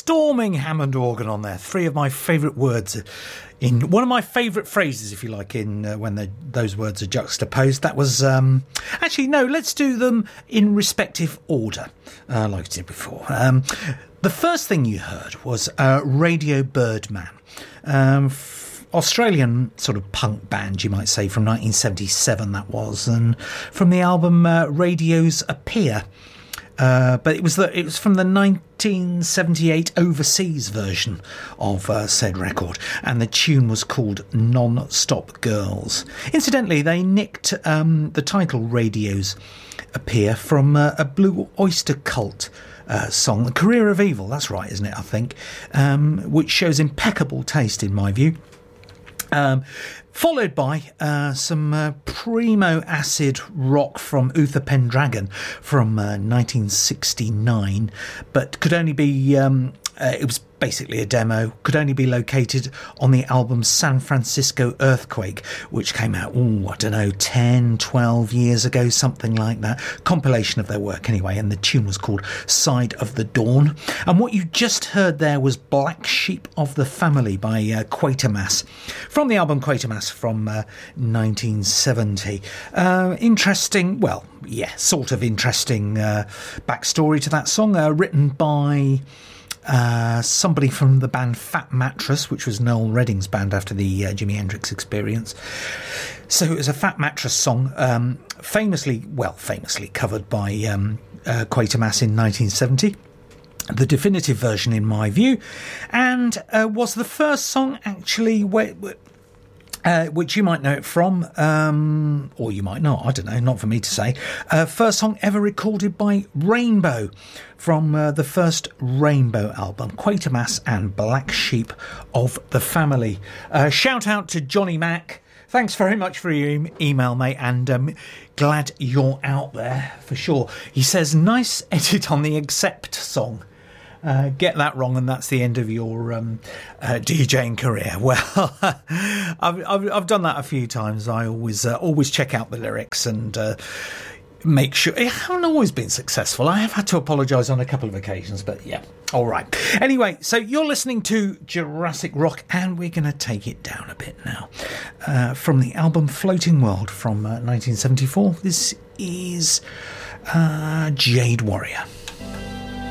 storming Hammond organ on there. Three of my favourite words in one of my favourite phrases, if you like, in when those words are juxtaposed. That was actually no. Let's do them in respective order, like I did before. The first thing you heard was Radio Birdman. Australian sort of punk band, you might say, from 1977 that was, and from the album Radio's Appear. But it was from the 1978 overseas version of said record, and the tune was called Non-Stop Girls. Incidentally, they nicked the title Radio's Appear from a Blue Oyster Cult song, The Career of Evil, that's right, isn't it, I think, which shows impeccable taste in my view. Followed by some primo acid rock from Uther Pendragon from 1969, but could only be it was basically a demo, could only be located on the album San Francisco Earthquake, which came out, I don't know, 10, 12 years ago, something like that. Compilation of their work anyway, and the tune was called Side of the Dawn. And what you just heard there was Black Sheep of the Family by Quatermass, from the album Quatermass from 1970. Interesting, well, yeah, sort of interesting backstory to that song, written by somebody from the band Fat Mattress, which was Noel Redding's band after the Jimi Hendrix Experience. So it was a Fat Mattress song, famously covered by Quatermass in 1970. The definitive version, in my view, and was the first song actually which you might know it from, or you might not, I don't know, not for me to say. First song ever recorded by Rainbow from the first Rainbow album, Quatermass and Black Sheep of the Family. Shout out to Johnny Mac. Thanks very much for your email, mate, and glad you're out there for sure. He says, nice edit on the Accept song. Get that wrong and that's the end of your DJing career. Well, I've done that a few times. I always check out the lyrics and make sure. I haven't always been successful. I have had to apologise on a couple of occasions, but yeah, all right. Anyway, so you're listening to Jurassic Rock, and we're going to take it down a bit now. From the album Floating World from 1974, this is Jade Warrior.